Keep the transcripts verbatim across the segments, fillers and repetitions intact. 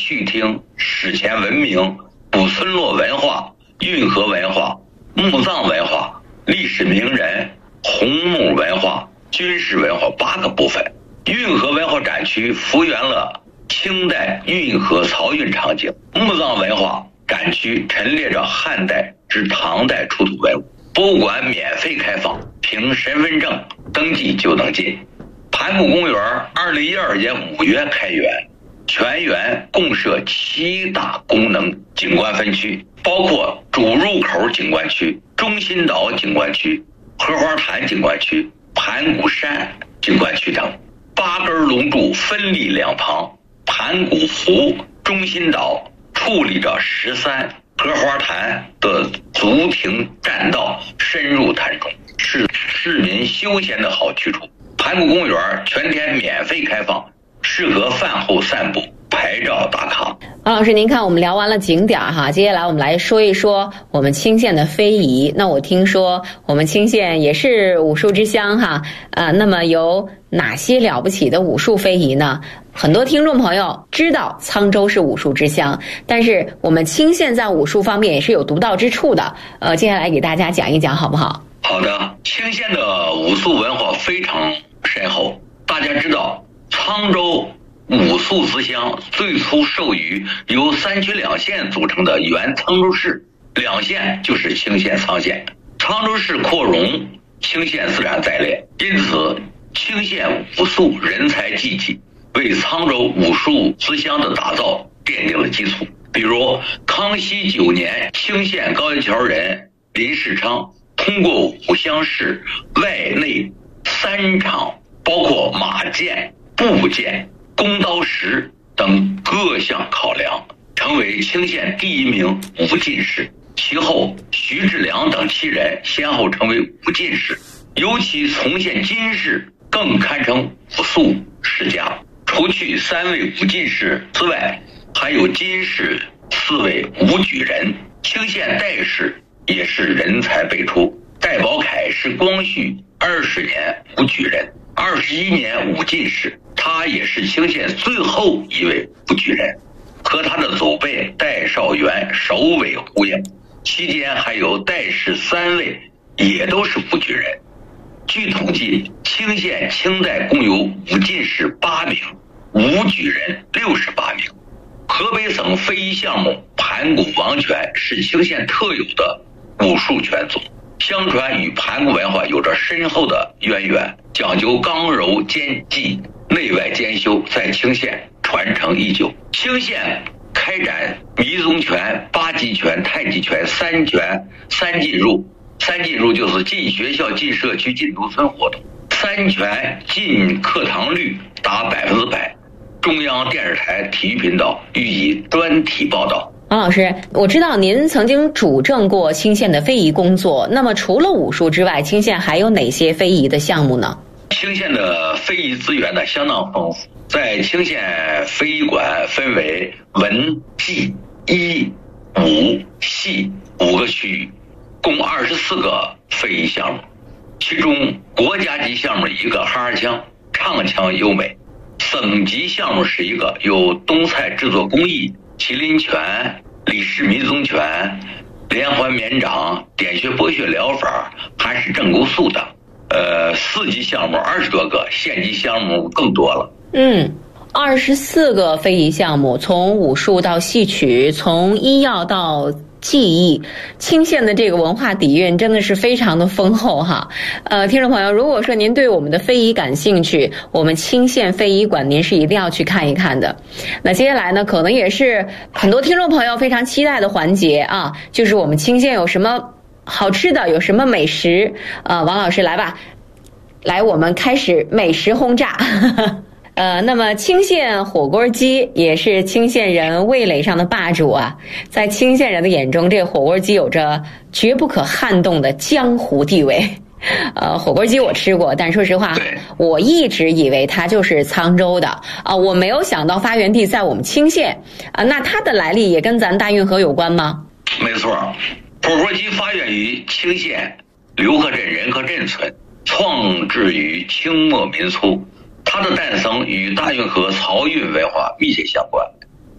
续听史前文明、古村落文化、运河文化、墓葬文化、历史名人、红木文化、军事文化八个部分。运河文化展区复原了清代运河漕运场景，墓葬文化展区陈列着汉代至唐代出土文物。博物馆免费开放，凭身份证登记就能进。盘古公园二零一二年五月开园，全园共设七大功能景观分区，包括主入口景观区、中心岛景观区、荷花潭景观区、盘古山景观区等。八根龙柱分立两旁，盘古湖、中心岛矗立着十三荷花潭的足亭栈道深入潭中，是市民休闲的好去处。盘古公园全天免费开放，适合饭后散步、拍照打卡。 王老师，您看我们聊完了景点哈，接下来我们来说一说我们清县的非遗。那我听说我们清县也是武术之乡哈，呃，那么有哪些了不起的武术非遗呢？很多听众朋友知道沧州是武术之乡，但是我们清县在武术方面也是有独到之处的。呃，接下来给大家讲一讲好不好？ 好的，清县的武术文化非常深厚。大家知道沧州武术之乡最初受于由三区两县组成的原沧州市，两县就是清县、沧县。沧州市扩容，清县自然在列，因此清县武术人才济济，为沧州武术之乡的打造奠定了基础。比如康熙九年，清县高架桥人林世昌通过武乡市外内三场，包括马剑、步剑、弓刀石等各项考量，成为清县第一名武进士。其后徐志良等七人先后成为武进士，尤其从县金士更堪称武术世家。除去三位武进士之外，还有金士四位武举人，清县戴氏也是人才辈出。戴宝凯是光绪二十年武举人，二十一年武进士，他也是清县最后一位武举人，和他的祖辈戴绍元首尾呼应。期间还有戴氏三位也都是武举人。据统计，清县清代共有武进士八名，武举人六十八名。河北省非遗项目盘古王拳是清县特有的武术拳种，相传与盘古文化有着深厚的渊源，讲究刚柔兼济、内外兼修，在清县传承已久。清县开展迷踪拳、八极拳、太极拳三拳三进入，三进入就是进学校、进社区、进农村活动，三拳进课堂率达百分之百。中央电视台体育频道予以专题报道。 王老师，我知道您曾经主政过清县的非遗工作，那么除了武术之外，清县还有哪些非遗的项目呢？ 清县的非遗资源呢相当丰富，在清县非遗馆分为文、技、医、武、戏五个区域，共二十四个非遗项目，其中国家级项目一个哈儿腔，唱腔优美；省级项目是一个有冬菜制作工艺、麒麟拳、李氏迷踪拳、连环绵掌、点穴拨穴疗法、韩式正骨素等。呃，四级项目二十多个，县级项目更多了。 嗯，二十四个非遗项目，从武术到戏曲，从医药到技艺，清县的这个文化底蕴真的是非常的丰厚哈。呃，听众朋友，如果说您对我们的非遗感兴趣，我们清县非遗馆您是一定要去看一看的。那接下来呢，可能也是很多听众朋友非常期待的环节啊，就是我们清县有什么好吃的，有什么美食？呃，王老师来吧，来，我们开始美食轰炸。呃，那么清县火锅鸡也是清县人味蕾上的霸主啊，在清县人的眼中，这个火锅鸡有着绝不可撼动的江湖地位。呃，火锅鸡我吃过，但说实话，我一直以为它就是沧州的啊、呃，我没有想到发源地在我们清县啊、呃。那它的来历也跟咱大运河有关吗？ 没错，火锅鸡发源于清县刘河镇仁和镇村，创制于清末民初。它的诞生与大运河漕运文化密切相关。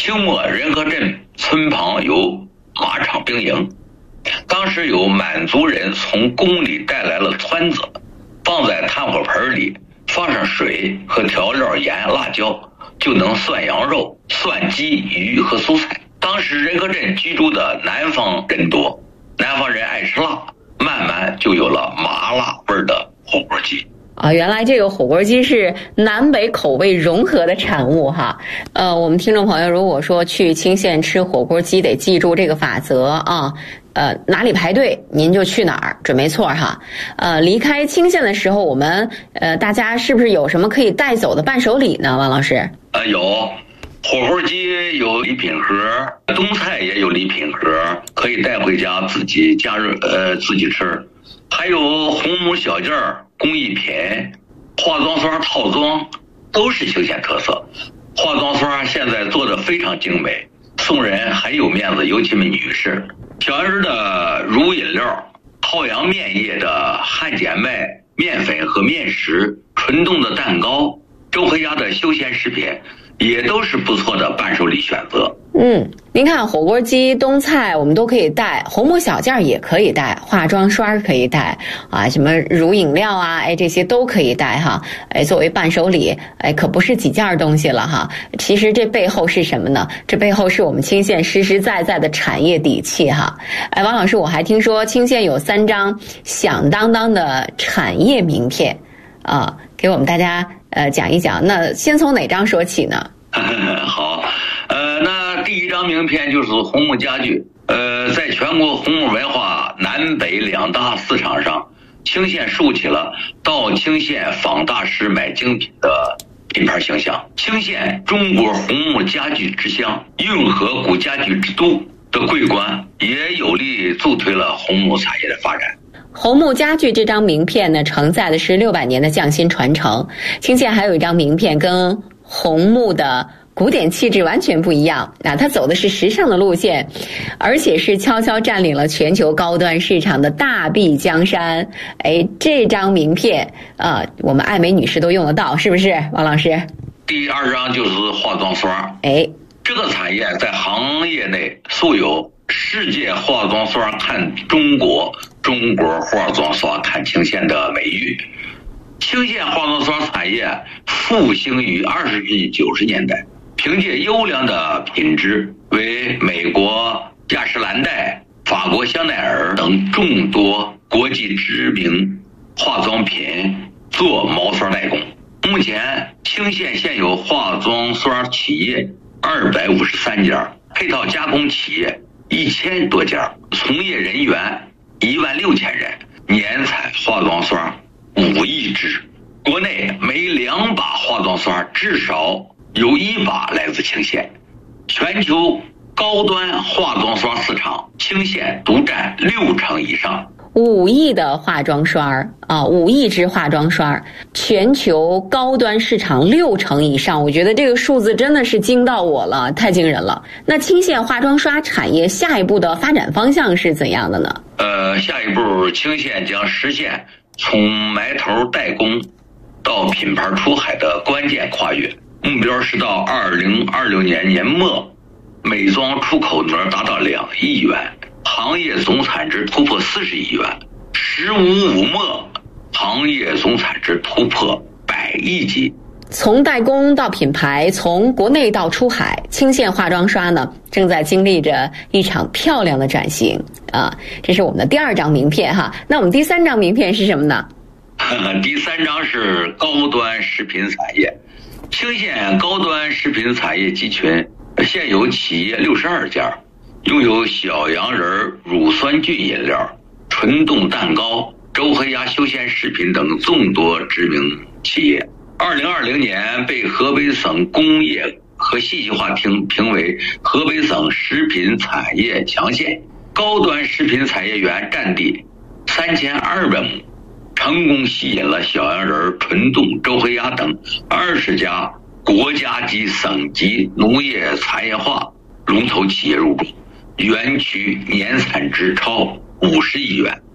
清末仁和镇村旁有马场兵营，当时有满族人从宫里带来了汆子，放在炭火盆里，放上水和调料、盐、辣椒，就能涮羊肉、涮鸡、鱼和蔬菜。当时仁和镇居住的南方人多，南方人爱吃辣，慢慢就有了麻辣味的火锅鸡。 啊，原来这个火锅鸡是南北口味融合的产物哈。呃，我们听众朋友如果说去清县吃火锅鸡，得记住这个法则啊。呃，哪里排队您就去哪儿，准没错哈。呃，离开清县的时候，我们呃大家是不是有什么可以带走的伴手礼呢？王老师？ 呃，有。火锅鸡有礼品盒，冬菜也有礼品盒，可以带回家自己加热呃自己吃。还有红木小件儿、工艺品、化妆刷套装，都是清县特色。化妆刷现在做的非常精美，送人很有面子，尤其是女士。小人的乳饮料、浩洋面业的汉碱麦面粉和面食、纯冻的蛋糕、周黑鸭的休闲食品，也都是不错的伴手礼选择。 嗯，您看火锅鸡、冬菜我们都可以带，红木小件也可以带，化妆刷可以带啊，什么乳饮料啊，哎，这些都可以带哈。哎，作为伴手礼，哎，可不是几件东西了哈。其实这背后是什么呢？这背后是我们清县实实在在的产业底气哈。哎，王老师，我还听说清县有三张响当当的产业名片啊，给我们大家呃讲一讲。那先从哪张说起呢？ 好，呃，那第一张名片就是红木家具。呃，在全国红木文化南北两大市场上，清县树起了到清县访大师买精品的品牌形象。清县中国红木家具之乡、运河古家具之都的桂冠，也有力助推了红木产业的发展。 红木家具这张名片呢，承载的是六百年的匠心传承。清县还有一张名片跟红木的古典气质完全不一样啊，它走的是时尚的路线，而且是悄悄占领了全球高端市场的大臂江山。哎，这张名片啊，我们爱美女士都用得到，是不是，王老师？ 第二张就是化妆刷。 哎， 这个产业在行业内素有世界化妆刷看中国、中国化妆刷看清县的美誉。清县化妆刷产业复兴于二十世纪九十年代，凭借优良的品质，为美国雅诗兰黛、法国香奈儿等众多国际知名化妆品做毛刷代工。目前，清县现有化妆刷企业二百五十三家，配套加工企业一千多家，从业人员一万六千人，年产化妆刷五亿支。国内每两把化妆刷至少有一把来自清县。全球高端化妆刷市场，清县独占六成以上。 五亿的化妆刷啊，五亿支化妆刷，全球高端市场六成以上，我觉得这个数字真的是惊到我了，太惊人了。那清县化妆刷产业下一步的发展方向是怎样的呢？ 呃，下一步清县将实现从埋头代工到品牌出海的关键跨越，目标是到二零二六年年末，美妆出口额达到两亿元，行业总产值突破四十亿元，十五五末行业总产值突破百亿级。 从代工到品牌，从国内到出海，清县化妆刷呢正在经历着一场漂亮的转型啊！这是我们的第二张名片哈。那我们第三张名片是什么呢？ 第三张是高端食品产业。清县高端食品产业集群现有企业六十二家，拥有小洋人乳酸菌饮料、纯冻蛋糕、周黑鸭休闲食品等众多知名企业。二零二零年被河北省工业和信息化厅评为河北省食品产业强县。高端食品产业园占地三千二百亩，成功吸引了小洋人、纯冻、周黑鸭等二十家国家级、省级农业产业化龙头企业入驻，园区年产值超五十亿元。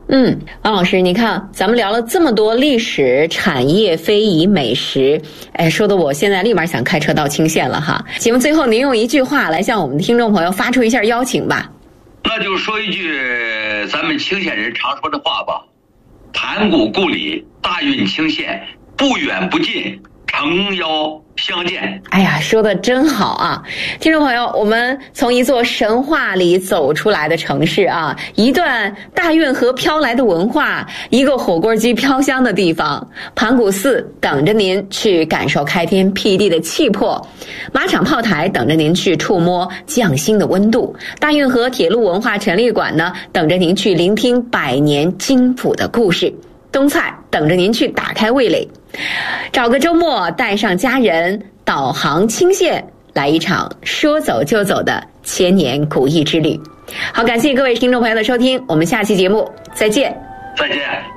嗯，王老师，你看咱们聊了这么多历史、产业、非遗、美食，哎，说的我现在立马想开车到清县了哈。节目最后您用一句话来向我们的听众朋友发出一下邀请吧。 那就说一句咱们清县人常说的话吧，盘古故里，大运清县，不远不近，诚邀相见。 哎呀，说的真好啊！听众朋友，我们从一座神话里走出来的城市啊，一段大运河飘来的文化，一个火锅鸡飘香的地方，盘古寺等着您去感受开天辟地的气魄，马场炮台等着您去触摸匠心的温度，大运河铁路文化陈列馆呢，等着您去聆听百年金谱的故事，东菜等着您去打开味蕾。找个周末带上家人导航清县，来一场说走就走的千年古意之旅。好，感谢各位听众朋友的收听，我们下期节目再见。 再见。